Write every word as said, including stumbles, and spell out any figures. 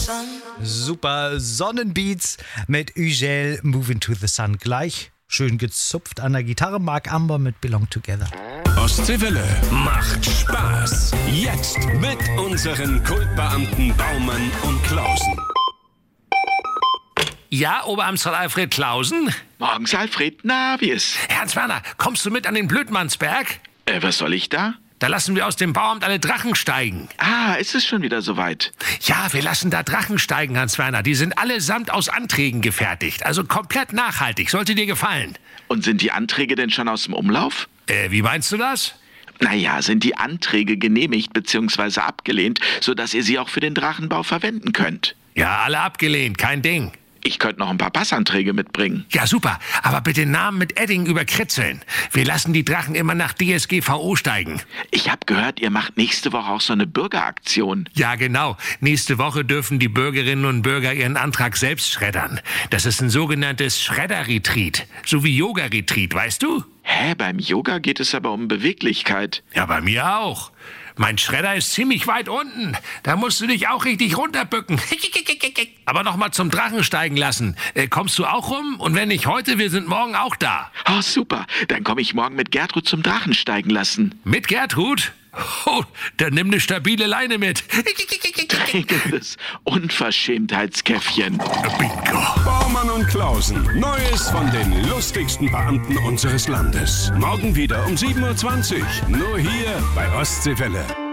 Super Sonnenbeats mit Ugel, Moving to the Sun. Gleich schön gezupft an der Gitarre. Mark Amber mit Belong Together. Ostseewelle macht Spaß. Jetzt mit unseren Kultbeamten Baumann und Klausen. Ja, Oberamtsrat Alfred Klausen? Morgens, Alfred. Na, wie ist? Hans Werner, kommst du mit an den Blödmannsberg? Äh, was soll ich da? Da lassen wir aus dem Bauamt alle Drachen steigen. Ah, ist es schon wieder soweit? Ja, wir lassen da Drachen steigen, Hans Werner. Die sind allesamt aus Anträgen gefertigt. Also komplett nachhaltig. Sollte dir gefallen. Und sind die Anträge denn schon aus dem Umlauf? Äh, wie meinst du das? Naja, sind die Anträge genehmigt bzw. abgelehnt, sodass ihr sie auch für den Drachenbau verwenden könnt? Ja, alle abgelehnt. Kein Ding. Ich könnte noch ein paar Passanträge mitbringen. Ja, super. Aber bitte Namen mit Edding überkritzeln. Wir lassen die Drachen immer nach D S G V O steigen. Ich habe gehört, ihr macht nächste Woche auch so eine Bürgeraktion. Ja, genau. Nächste Woche dürfen die Bürgerinnen und Bürger ihren Antrag selbst schreddern. Das ist ein sogenanntes Schredder-Retreat. So wie Yoga-Retreat, weißt du? Hä, beim Yoga geht es aber um Beweglichkeit. Ja, bei mir auch. Mein Schredder ist ziemlich weit unten. Da musst du dich auch richtig runterbücken. Aber noch mal zum Drachen steigen lassen. Äh, kommst du auch rum? Und wenn nicht heute, wir sind morgen auch da. Oh, super. Dann komme ich morgen mit Gertrud zum Drachen steigen lassen. Mit Gertrud? Oh, dann nimm eine stabile Leine mit. Das Unverschämtheitskäffchen. Bingo. Baumann und Klausen. Neues von den lustigsten Beamten unseres Landes. Morgen wieder um sieben Uhr zwanzig. Nur hier bei Ostseewelle.